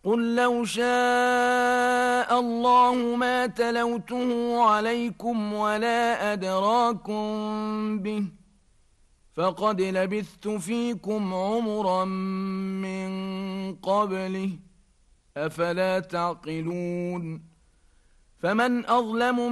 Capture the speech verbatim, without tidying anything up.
قل لو شاء الله ما تلوته عليكم ولا أدراكم به فقد لبثت فيكم عمرا من قبله أفلا تعقلون فمن أظلم